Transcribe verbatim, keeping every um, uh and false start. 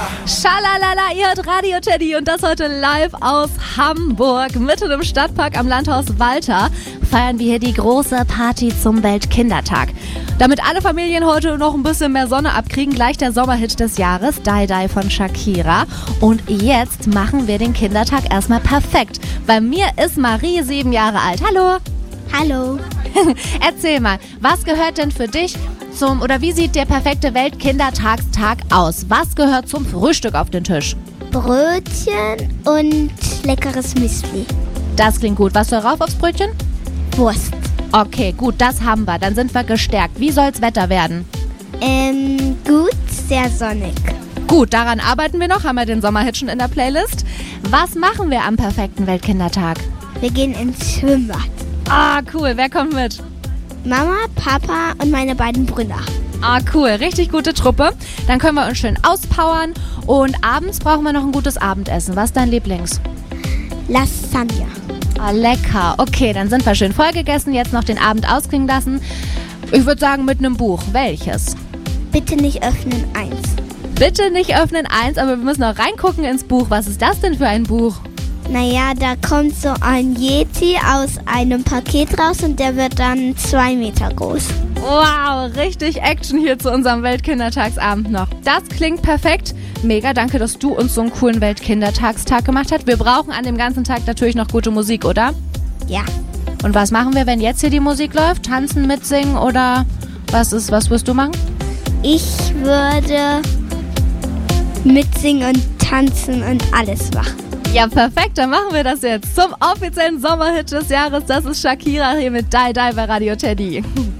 Schalalala, ihr hört Radio Teddy und das heute live aus Hamburg. Mitten im Stadtpark am Landhaus Walter feiern wir hier die große Party zum Weltkindertag. Damit alle Familien heute noch ein bisschen mehr Sonne abkriegen, gleich der Sommerhit des Jahres, Die Die von Shakira. Und jetzt machen wir den Kindertag erstmal perfekt. Bei mir ist Marie sieben Jahre alt. Hallo. Hallo. Erzähl mal, was gehört denn für dich zum, oder wie sieht der perfekte Weltkindertagstag aus? Was gehört zum Frühstück auf den Tisch? Brötchen und leckeres Müsli. Das klingt gut. Was soll rauf aufs Brötchen? Wurst. Okay, gut, das haben wir. Dann sind wir gestärkt. Wie soll's Wetter werden? Ähm, gut, sehr sonnig. Gut, daran arbeiten wir noch. Haben wir den Sommerhit schon in der Playlist. Was machen wir am perfekten Weltkindertag? Wir gehen ins Schwimmbad. Ah, cool. Wer kommt mit? Mama, Papa und meine beiden Brüder. Ah, cool. Richtig gute Truppe. Dann können wir uns schön auspowern. Und abends brauchen wir noch ein gutes Abendessen. Was ist dein Lieblings? Lasagne. Ah, lecker. Okay, dann sind wir schön vollgegessen. Jetzt noch den Abend ausklingen lassen. Ich würde sagen mit einem Buch. Welches? Bitte nicht öffnen, eins. Bitte nicht öffnen, eins. Aber wir müssen noch reingucken ins Buch. Was ist das denn für ein Buch? Naja, da kommt so ein Yeti aus einem Paket raus und der wird dann zwei Meter groß. Wow, richtig Action hier zu unserem Weltkindertagsabend noch. Das klingt perfekt. Mega, danke, dass du uns so einen coolen Weltkindertagstag gemacht hast. Wir brauchen an dem ganzen Tag natürlich noch gute Musik, oder? Ja. Und was machen wir, wenn jetzt hier die Musik läuft? Tanzen, mitsingen oder was ist, was wirst du machen? Ich würde mitsingen und tanzen und alles machen. Ja, perfekt, dann machen wir das jetzt zum offiziellen Sommerhit des Jahres. Das ist Shakira hier mit Die Die bei Radio Teddy.